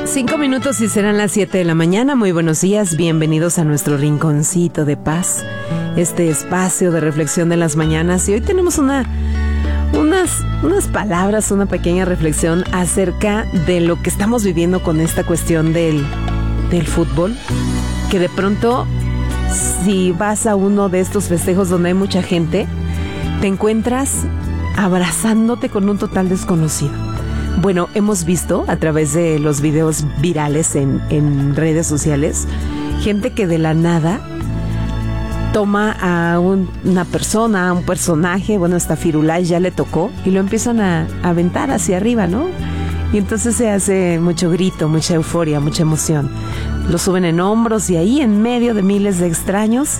5 minutos y serán las 7 de la mañana. Muy buenos días, bienvenidos a nuestro rinconcito de paz, este espacio de reflexión de las mañanas. Y hoy tenemos unas palabras, una pequeña reflexión acerca de lo que estamos viviendo con esta cuestión del fútbol, que de pronto, si vas a uno de estos festejos donde hay mucha gente, te encuentras abrazándote con un total desconocido. Bueno, hemos visto a través de los videos virales en redes sociales, gente que de la nada toma a una persona, a un personaje, bueno, hasta Firulais ya le tocó, y lo empiezan a aventar hacia arriba, ¿no? Y entonces se hace mucho grito, mucha euforia, mucha emoción. Lo suben en hombros y ahí en medio de miles de extraños,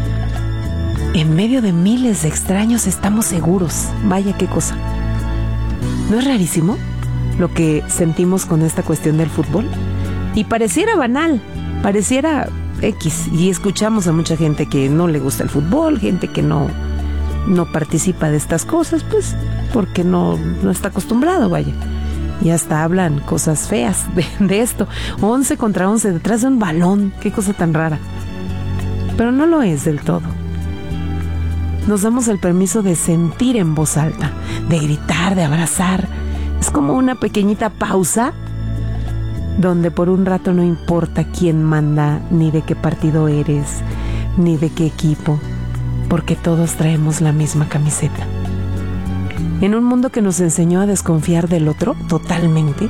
estamos seguros. Vaya qué cosa. ¿No es rarísimo lo que sentimos con esta cuestión del fútbol? Y pareciera banal, pareciera X, y escuchamos a mucha gente que no le gusta el fútbol, gente que no participa de estas cosas, pues porque no está acostumbrado, vaya. Y hasta hablan cosas feas de esto. 11 contra 11 detrás de un balón, qué cosa tan rara. Pero no lo es del todo. Nos damos el permiso de sentir en voz alta, de gritar, de abrazar. Es como una pequeñita pausa donde por un rato no importa quién manda, ni de qué partido eres, ni de qué equipo, porque todos traemos la misma camiseta. En un mundo que nos enseñó a desconfiar del otro totalmente,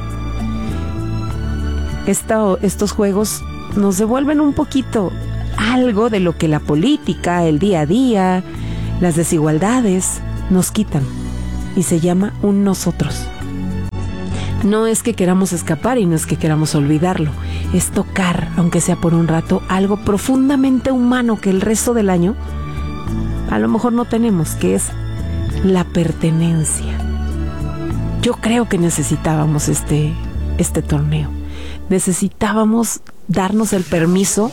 estos juegos nos devuelven un poquito algo de lo que la política, el día a día, las desigualdades nos quitan, y se llama un nosotros. No es que queramos escapar y no es que queramos olvidarlo, es tocar, aunque sea por un rato, algo profundamente humano que el resto del año a lo mejor no tenemos, que es la pertenencia. Yo creo que necesitábamos este torneo. Necesitábamos darnos el permiso.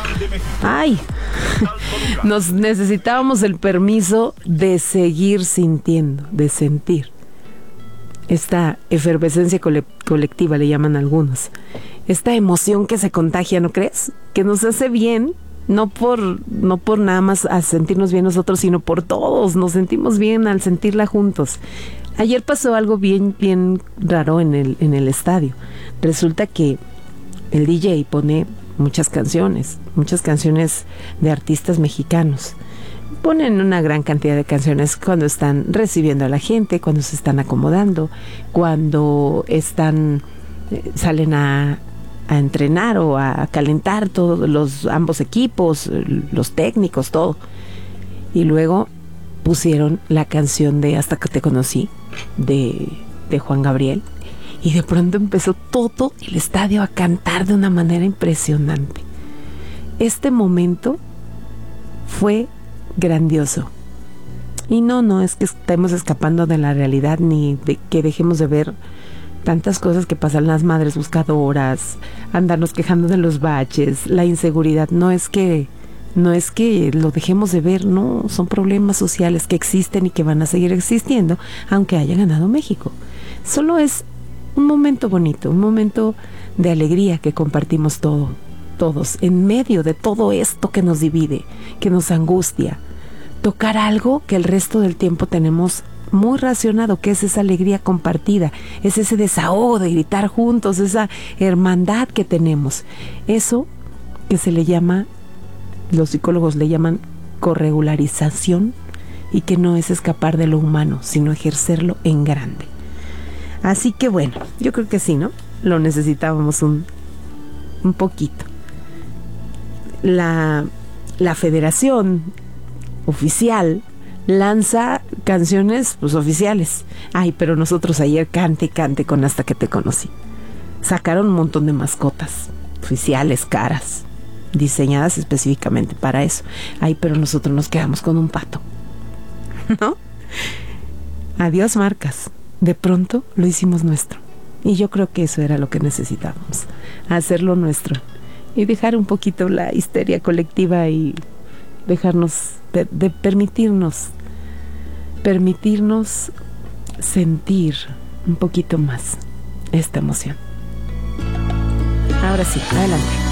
Necesitábamos el permiso de seguir sintiendo, de sentir. Esta efervescencia colectiva le llaman algunos. Esta emoción que se contagia, ¿no crees? Que nos hace bien, no por nada más a sentirnos bien nosotros, sino por todos. Nos sentimos bien al sentirla juntos. Ayer pasó algo bien raro en el estadio. Resulta que el DJ pone muchas canciones de artistas mexicanos. Ponen una gran cantidad de canciones cuando están recibiendo a la gente, cuando se están acomodando, cuando salen a entrenar o a calentar todos ambos equipos, los técnicos, todo. Y luego pusieron la canción de Hasta que te conocí, de Juan Gabriel, y de pronto empezó todo el estadio a cantar de una manera impresionante. Este momento fue grandioso. Y no es que estemos escapando de la realidad, ni de que dejemos de ver tantas cosas que pasan, las madres buscadoras, andarnos quejando de los baches, la inseguridad. No es que lo dejemos de ver, no, son problemas sociales que existen y que van a seguir existiendo aunque haya ganado México. Solo es un momento bonito, un momento de alegría que compartimos todos, en medio de todo esto que nos divide, que nos angustia. Tocar algo que el resto del tiempo tenemos muy racionado, que es esa alegría compartida, es ese desahogo de gritar juntos, esa hermandad que tenemos. Eso que se le llama, los psicólogos le llaman corregularización, y que no es escapar de lo humano, sino ejercerlo en grande. Así que bueno, yo creo que sí, ¿no? Lo necesitábamos un poquito. La federación oficial lanza canciones pues oficiales. Pero nosotros ayer cante con Hasta que te conocí. Sacaron un montón de mascotas oficiales, caras, diseñadas específicamente para eso. Pero nosotros nos quedamos con un pato, ¿no? Adiós marcas. De pronto lo hicimos nuestro. Y yo creo que eso era lo que necesitábamos, hacerlo nuestro. Y dejar un poquito la histeria colectiva y dejarnos, de permitirnos sentir un poquito más esta emoción. Ahora sí, adelante.